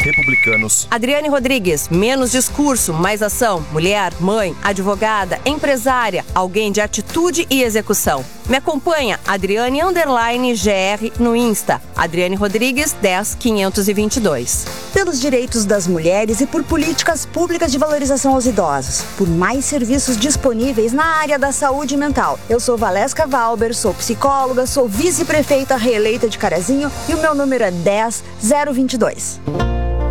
Republicanos. Adriane Rodrigues, menos discurso, mais ação. Mulher, mãe, advogada, empresária, alguém de atitude e execução. Me acompanha, Adriane_GR no Insta. Adriane Rodrigues, 10522. Pelos direitos das mulheres e por políticas públicas de valorização aos idosos. Por mais serviços disponíveis na área da saúde mental. Eu sou Valesca Valber, sou psicóloga, sou vice-prefeita reeleita de Carazinho e o meu número é 10022.